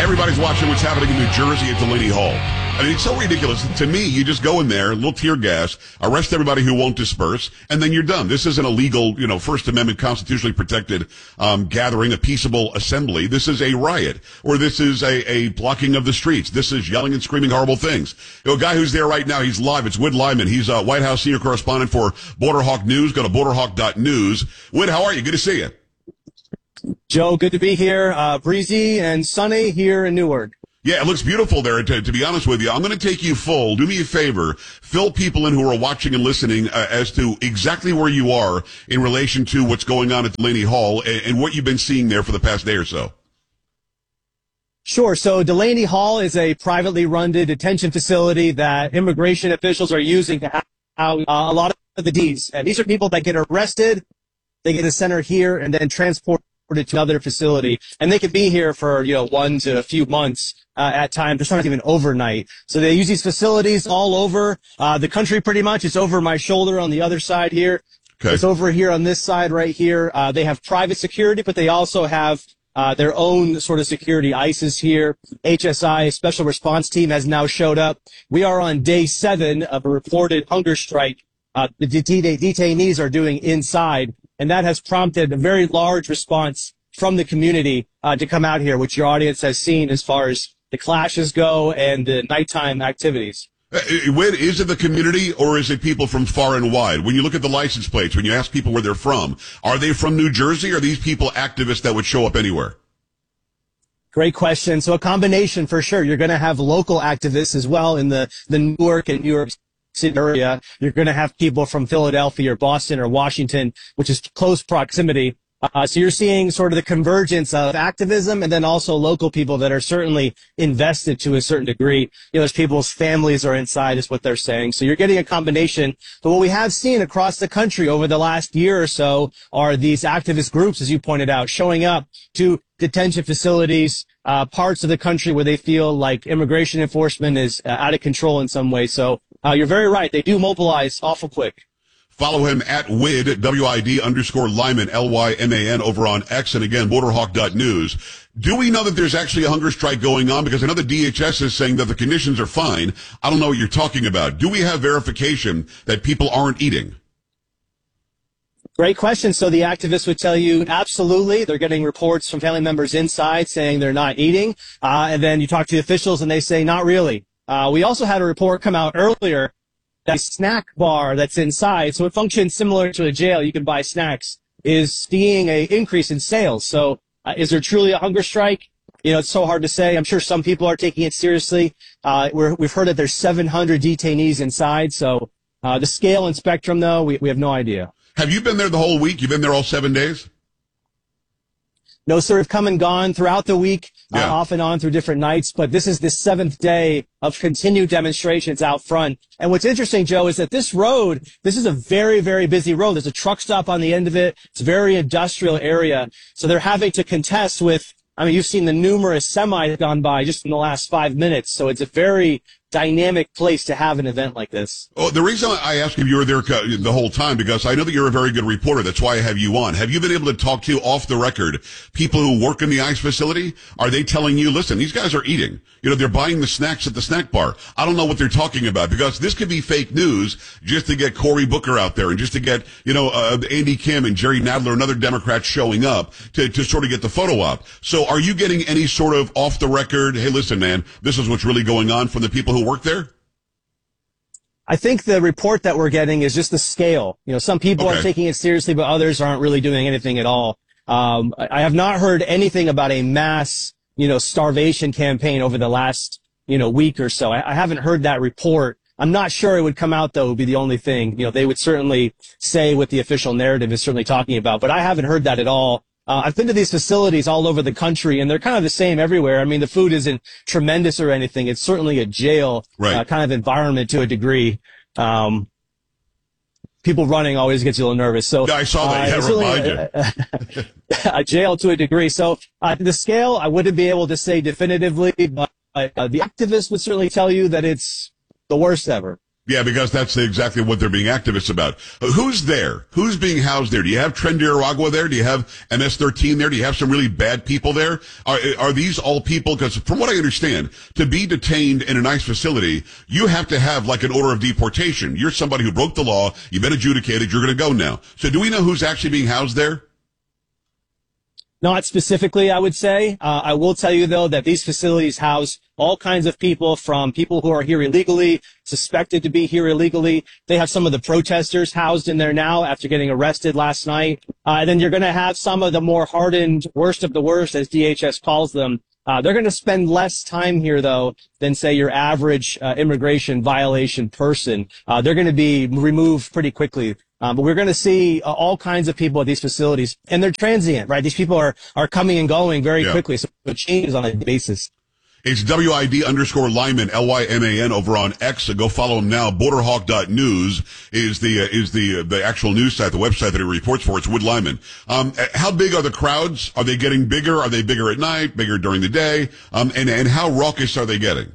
Everybody's watching what's happening in New Jersey at Delaney Hall. I mean, it's so ridiculous. To me, you just go in there, a little tear gas, arrest everybody who won't disperse, and then you're done. This isn't a legal, First Amendment constitutionally protected gathering, a peaceable assembly. This is a riot, or this is a blocking of the streets. This is yelling and screaming horrible things. A guy who's there right now, he's live. It's Whit Lyman. He's a White House senior correspondent for Borderhawk News. Go to borderhawk.news. Whit, how are you? Good to see you. Joe, good to be here. Breezy and sunny here in Newark. Yeah, it looks beautiful there, to be honest with you. I'm going to take you full. Do me a favor. Fill people in who are watching and listening as to exactly where you are in relation to what's going on at Delaney Hall and what you've been seeing there for the past day or so. Sure. So Delaney Hall is a privately run detention facility that immigration officials are using to have a lot of the Ds. And these are people that get arrested. They get a center here and then transported to another facility. And they could be here for, 1 to a few months. At times, they're sometimes even overnight. So they use these facilities all over the country pretty much. It's over my shoulder on the other side here. Okay. It's over here on this side right here. They have private security, but they also have their own sort of security. ICE is here. HSI, Special Response Team, has now showed up. We are on day 7 of a reported hunger strike the detainees are doing inside, and that has prompted a very large response from the community to come out here, which your audience has seen as far as the clashes go and the nighttime activities. Is it the community or is it people from far and wide? When you look at the license plates, when you ask people where they're from, are they from New Jersey or are these people activists that would show up anywhere? Great question. So a combination for sure. You're going to have local activists as well in the Newark and New York City area. You're going to have people from Philadelphia or Boston or Washington, which is close proximity. So you're seeing sort of the convergence of activism and then also local people that are certainly invested to a certain degree. There's people's families are inside is what they're saying. So you're getting a combination. But what we have seen across the country over the last year or so are these activist groups, as you pointed out, showing up to detention facilities, parts of the country where they feel like immigration enforcement is out of control in some way. So you're very right. They do mobilize awful quick. Follow him at WID, WID_Lyman, LYMAN over on X, and again, borderhawk.news. Do we know that there's actually a hunger strike going on? Because I know the DHS is saying that the conditions are fine. I don't know what you're talking about. Do we have verification that people aren't eating? Great question. So the activists would tell you absolutely. They're getting reports from family members inside saying they're not eating. And then you talk to the officials and they say not really. We also had a report come out earlier that snack bar that's inside, so it functions similar to a jail. You can buy snacks, is seeing a increase in sales. So is there truly a hunger strike? It's so hard to say. I'm sure some people are taking it seriously. We've heard that there's 700 detainees inside. So the scale and spectrum, though, we have no idea. Have you been there the whole week? You've been there all 7 days? No, sir. We've come and gone throughout the week, off and on through different nights. But this is the 7th day of continued demonstrations out front. And what's interesting, Joe, is that this is a very, very busy road. There's a truck stop on the end of it. It's a very industrial area. So they're having to contest with, you've seen the numerous semis gone by just in the last 5 minutes. So it's a very dynamic place to have an event like this. Oh, the reason I ask if you were there the whole time, because I know that you're a very good reporter. That's why I have you on. Have you been able to talk to, off the record, people who work in the ICE facility? Are they telling you, listen, these guys are eating. They're buying the snacks at the snack bar. I don't know what they're talking about, because this could be fake news just to get Cory Booker out there and just to get, Andy Kim and Jerry Nadler and other Democrats showing up to sort of get the photo op. So are you getting any sort of off the record, hey, listen, man, this is what's really going on from the people who work there? I think the report that we're getting is just the scale. Some people are taking it seriously, but others aren't really doing anything at all. I have not heard anything about a mass, starvation campaign over the last, week or so. I haven't heard that report. I'm not sure it would come out, though, would be the only thing. They would certainly say what the official narrative is certainly talking about, but I haven't heard that at all. I've been to these facilities all over the country, and they're kind of the same everywhere. The food isn't tremendous or anything. It's certainly a jail kind of environment to a degree. People running always gets you a little nervous. So I saw that. Remind you. A jail to a degree. So the scale, I wouldn't be able to say definitively, but the activists would certainly tell you that it's the worst ever. Yeah, because that's exactly what they're being activists about. Who's there? Who's being housed there? Do you have Tren de Aragua there? Do you have MS-13 there? Do you have some really bad people there? Are these all people? Because from what I understand, to be detained in an ICE facility, you have to have like an order of deportation. You're somebody who broke the law. You've been adjudicated. You're going to go now. So do we know who's actually being housed there? Not specifically, I would say. I will tell you, though, that these facilities house all kinds of people, from people who are here illegally, suspected to be here illegally. They have some of the protesters housed in there now after getting arrested last night. And then you're going to have some of the more hardened, worst of the worst, as DHS calls them. They're going to spend less time here, though, than, say, your average immigration violation person. They're going to be removed pretty quickly. But we're going to see all kinds of people at these facilities, and they're transient, right? These people are coming and going very quickly, so it changes on a basis. It's WID_Lyman, Lyman, over on X. So go follow him now. Borderhawk.news is the actual news site, the website that he reports for. It's Wood Lyman. How big are the crowds? Are they getting bigger? Are they bigger at night, bigger during the day? And how raucous are they getting?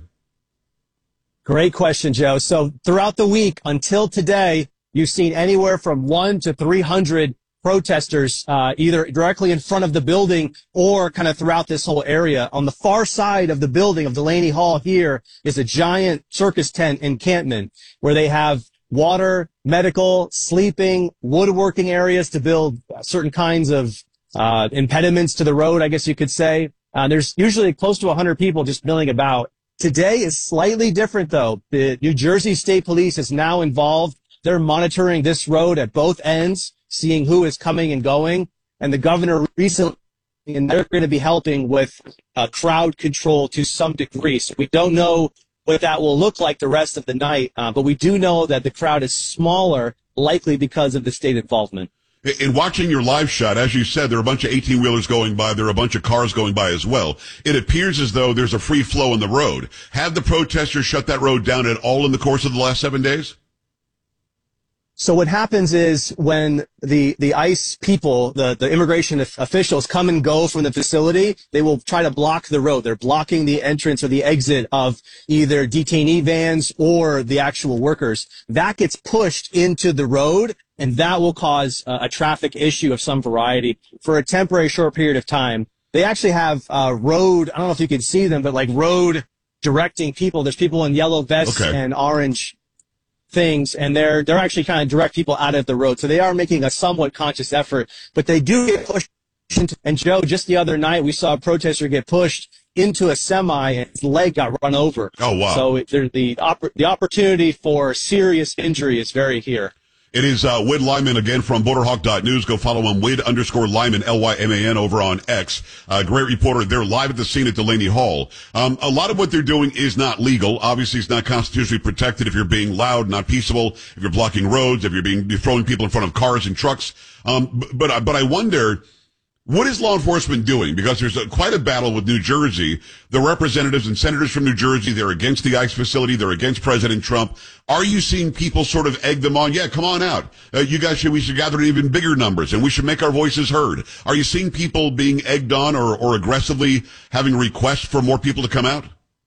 Great question, Joe. So throughout the week until today, you've seen anywhere from 100 to 300 protesters, either directly in front of the building or kind of throughout this whole area. On the far side of the building of Delaney Hall here is a giant circus tent encampment where they have water, medical, sleeping, woodworking areas to build certain kinds of impediments to the road, I guess you could say. There's usually close to 100 people just milling about. Today is slightly different, though. The New Jersey State Police is now involved. They're monitoring this road at both ends, seeing who is coming and going. And the governor recently, and they're going to be helping with crowd control to some degree. So we don't know what that will look like the rest of the night, but we do know that the crowd is smaller, likely because of the state involvement. In watching your live shot, as you said, there are a bunch of 18-wheelers going by. There are a bunch of cars going by as well. It appears as though there's a free flow on the road. Have the protesters shut that road down at all in the course of the last 7 days? So what happens is when the ICE people, the immigration officials come and go from the facility, they will try to block the road. They're blocking the entrance or the exit of either detainee vans or the actual workers. That gets pushed into the road, and that will cause a traffic issue of some variety for a temporary short period of time. They actually have road, I don't know if you can see them, but like road directing people. There's people in yellow vests and orange things, and they're actually kind of direct people out of the road. So they are making a somewhat conscious effort, but they do get pushed into, and Joe, just the other night, we saw a protester get pushed into a semi and his leg got run over. Oh, wow. So the opportunity for serious injury is very here. It is Wid Lyman again from Borderhawk.news. Go follow him, Wid_Lyman, Lyman, over on X. Great reporter. They're live at the scene at Delaney Hall. A lot of what they're doing is not legal. Obviously, it's not constitutionally protected if you're being loud, not peaceable, if you're blocking roads, if you're throwing people in front of cars and trucks. But I wonder, what is law enforcement doing? Because there's quite a battle with New Jersey. The representatives and senators from New Jersey, they're against the ICE facility. They're against President Trump. Are you seeing people sort of egg them on? Yeah, come on out. We should gather in even bigger numbers, and we should make our voices heard. Are you seeing people being egged on or aggressively having requests for more people to come out?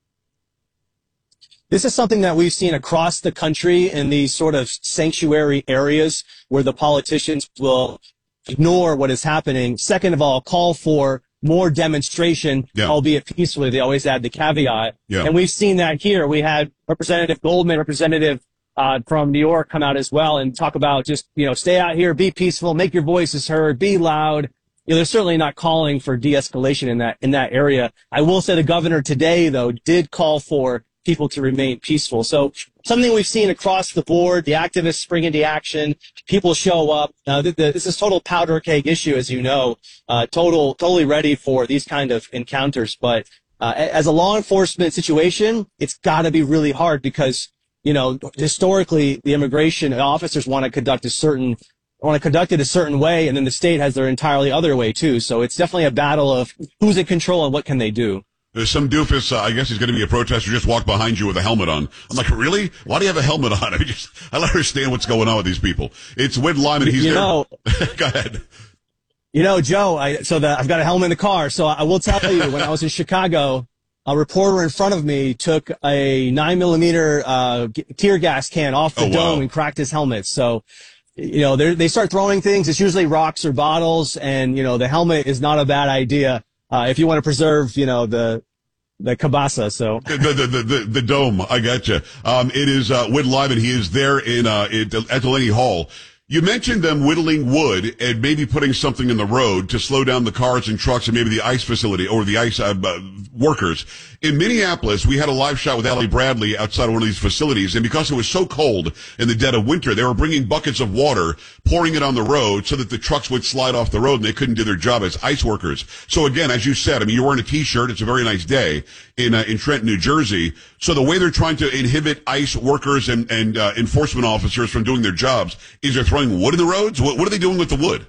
This is something that we've seen across the country in these sort of sanctuary areas where the politicians will ignore what is happening. Second of all, call for more demonstration, albeit peacefully. They always add the caveat. Yeah. And we've seen that here. We had Representative Goldman, representative from New York, come out as well and talk about just, stay out here, be peaceful, make your voices heard, be loud. They're certainly not calling for de-escalation in that area. I will say the governor today, though, did call for people to remain peaceful. So something we've seen across the board, the activists spring into action, people show up. This is total powder keg issue, as you know, totally ready for these kind of encounters. But as a law enforcement situation, it's got to be really hard because, historically, the immigration officers want to conduct it a certain way, and then the state has their entirely other way, too. So it's definitely a battle of who's in control and what can they do. There's some doofus, I guess he's going to be a protester, just walk behind you with a helmet on. I'm like, really? Why do you have a helmet on? I don't understand what's going on with these people. It's Wid Lyman. He's there. Go ahead. Joe, I've got a helmet in the car. So I will tell you, when I was in Chicago, a reporter in front of me took a 9mm tear gas can off the dome and cracked his helmet. So, they start throwing things. It's usually rocks or bottles, and the helmet is not a bad idea if you want to preserve, the cabasa. So the dome. I gotcha. It is Whit Lyman. He is there at Delaney Hall. You mentioned them whittling wood and maybe putting something in the road to slow down the cars and trucks and maybe the ice facility or the ice workers. In Minneapolis, we had a live shot with Allie Bradley outside of one of these facilities, and because it was so cold in the dead of winter, they were bringing buckets of water, pouring it on the road so that the trucks would slide off the road and they couldn't do their job as ice workers. So again, as you said, you're wearing a t-shirt. It's a very nice day in Trenton, New Jersey. So the way they're trying to inhibit ice workers and enforcement officers from doing their jobs is they're throwing wood in the roads. What are they doing with the wood?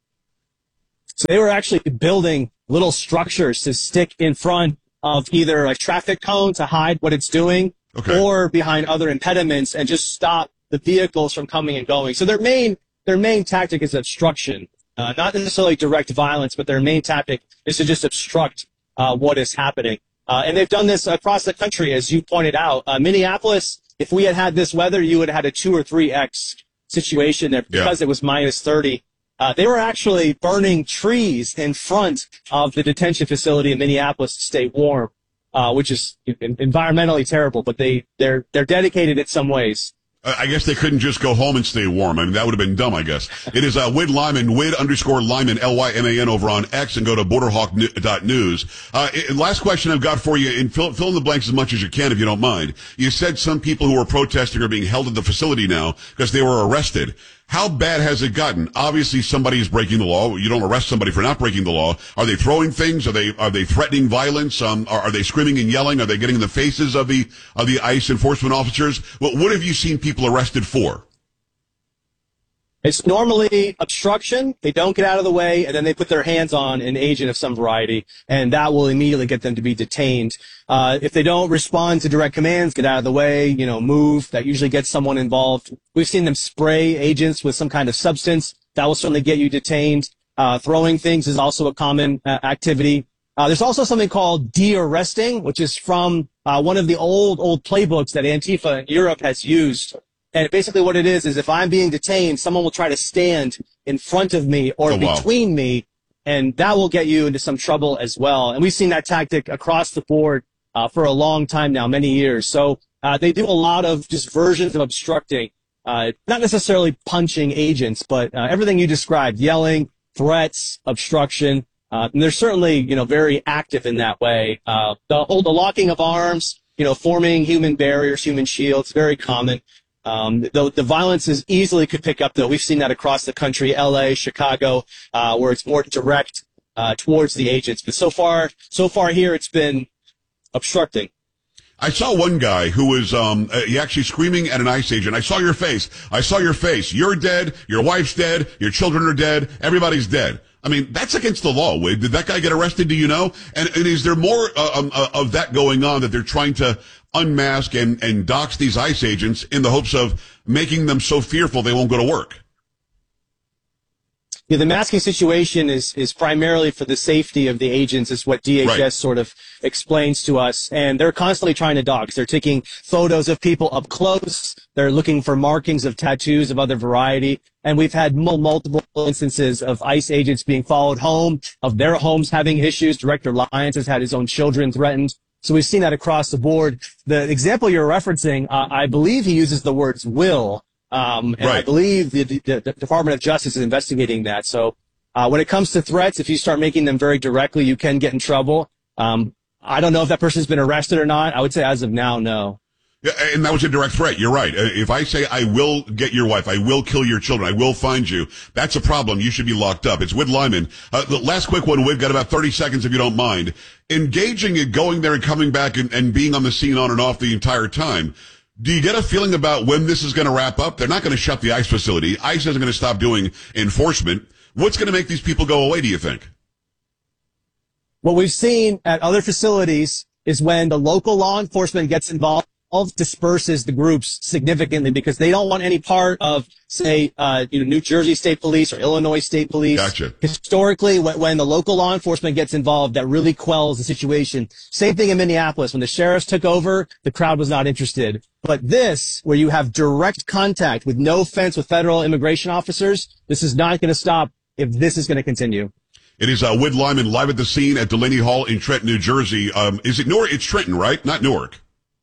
So they were actually building little structures to stick in front of either a traffic cone to hide what it's doing, or behind other impediments and just stop the vehicles from coming and going. So their main tactic is obstruction, not necessarily direct violence, but their main tactic is to just obstruct what is happening. And they've done this across the country, as you pointed out. Minneapolis, if we had this weather, you would have had a 2 or 3x situation there because it was minus 30. They were actually burning trees in front of the detention facility in Minneapolis to stay warm, which is environmentally terrible, but they're dedicated in some ways. I guess they couldn't just go home and stay warm. That would have been dumb, I guess. It is Whit Lyman, Whit_Lyman, Lyman over on X, and go to borderhawk.news. Last question I've got for you, and fill in the blanks as much as you can if you don't mind. You said some people who were protesting are being held at the facility now because they were arrested. How bad has it gotten? Obviously, somebody is breaking the law. You don't arrest somebody for not breaking the law. Are they throwing things? Are they threatening violence? Are they screaming and yelling? Are they getting in the faces of the ICE enforcement officers? What have you seen people arrested for? It's normally obstruction. They don't get out of the way, and then they put their hands on an agent of some variety, and that will immediately get them to be detained. If they don't respond to direct commands, get out of the way, move, that usually gets someone involved. We've seen them spray agents with some kind of substance. That will certainly get you detained. Throwing things is also a common activity. There's also something called de-arresting, which is from one of the old playbooks that Antifa in Europe has used. And basically what it is if I'm being detained, someone will try to stand in front of me or between me, and that will get you into some trouble as well. And we've seen that tactic across the board for a long time now, many years. So they do a lot of just versions of obstructing, not necessarily punching agents, but everything you described, yelling, threats, obstruction. And they're certainly, very active in that way. The locking of arms, forming human barriers, human shields, very common. The violence is easily could pick up, though. We've seen that across the country, LA, Chicago, where it's more direct towards the agents. But so far here, it's been obstructing. I saw one guy who was he actually screaming at an ICE agent. I saw your face. You're dead. Your wife's dead. Your children are dead. Everybody's dead. That's against the law, Wade. Did that guy get arrested? Do you know? And is there more of that going on, that they're trying to unmask and dox these ICE agents in the hopes of making them so fearful they won't go to work? Yeah, the masking situation is primarily for the safety of the agents, is what DHS sort of explains to us. And they're constantly trying to dox. They're taking photos of people up close. They're looking for markings of tattoos of other variety. And we've had multiple instances of ICE agents being followed home, of their homes having issues. Director Lyons has had his own children threatened. So we've seen that across the board. The example you're referencing, I believe he uses the words will. And I believe the Department of Justice is investigating that. So when it comes to threats, if you start making them very directly, you can get in trouble. I don't know if that person's been arrested or not. I would say as of now, no. Yeah, and that was a direct threat. You're right. If I say I will get your wife, I will kill your children, I will find you, that's a problem. You should be locked up. It's Whit Lyman. The last quick one, Whit, got about 30 seconds if you don't mind. Engaging and going there and coming back and being on the scene on and off the entire time. Do you get a feeling about when this is going to wrap up? They're not going to shut the ICE facility. ICE isn't going to stop doing enforcement. What's going to make these people go away, do you think? What we've seen at other facilities is when the local law enforcement gets involved, disperses the groups significantly because they don't want any part of, say, New Jersey State Police or Illinois State Police. Gotcha. Historically, when the local law enforcement gets involved, that really quells the situation. Same thing in Minneapolis. When the sheriffs took over, the crowd was not interested. But this, where you have direct contact with no fence with federal immigration officers, this is not going to stop if this is going to continue. It is Whit Lyman live at the scene at Delaney Hall in Trenton, New Jersey. Is it Newark? It's Trenton, right? Not Newark.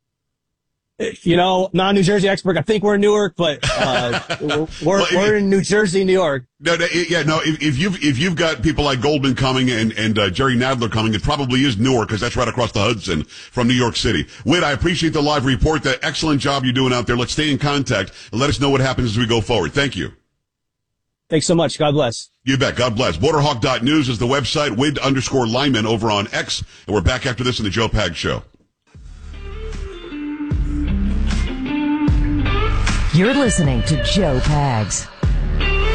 Not a New Jersey expert. I think we're in Newark, but we're in New Jersey, New York. No. If you've got people like Goldman coming and Jerry Nadler coming, it probably is Newark because that's right across the Hudson from New York City. Whit, I appreciate the live report. That excellent job you're doing out there. Let's stay in contact and let us know what happens as we go forward. Thank you. Thanks so much. God bless. You bet. God bless. Borderhawk.news is the website. Whit_Lyman over on X. And we're back after this in the Joe Pags Show. You're listening to Joe Pags.